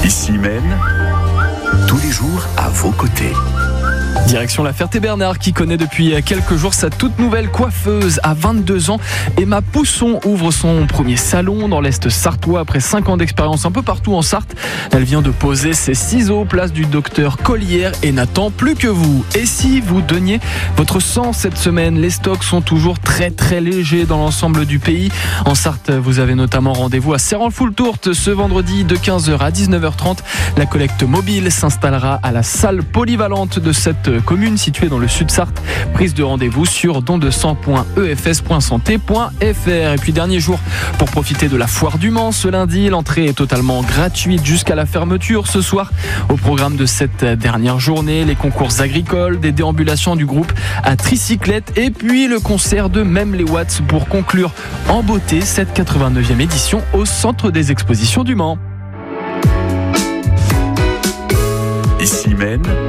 Ici même, tous les jours à vos côtés. Direction la Ferté-Bernard qui connaît depuis quelques jours sa toute nouvelle coiffeuse à 22 ans. Emma Pousson ouvre son premier salon dans l'Est sartois après 5 ans d'expérience un peu partout en Sarthe. Elle vient de poser ses ciseaux place du docteur Collière et n'attend plus que vous. Et si vous donniez votre sang cette semaine, les stocks sont toujours très légers dans l'ensemble du pays. En Sarthe, vous avez notamment rendez-vous à Serran-le-Foultourte ce vendredi de 15h à 19h30. La collecte mobile s'installera à la salle polyvalente de cette commune située dans le sud Sarthe. Prise de rendez-vous sur dondesang.efs.santé.fr. Et puis dernier jour pour profiter de la foire du Mans ce lundi. L'entrée est totalement gratuite jusqu'à la fermeture ce soir. Au programme de cette dernière journée, les concours agricoles, des déambulations du groupe à tricyclette et puis le concert de Même les Watts pour conclure en beauté cette 89e édition au centre des expositions du Mans. Ici même,